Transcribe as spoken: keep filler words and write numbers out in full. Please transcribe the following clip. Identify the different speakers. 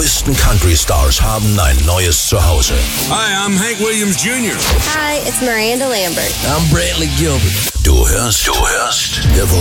Speaker 1: neuesten Country-Stars haben ein neues Zuhause.
Speaker 2: Hi, I'm Hank Williams Junior
Speaker 3: Hi, it's Miranda Lambert.
Speaker 4: I'm Brantley Gilbert.
Speaker 1: Du hörst, du hörst The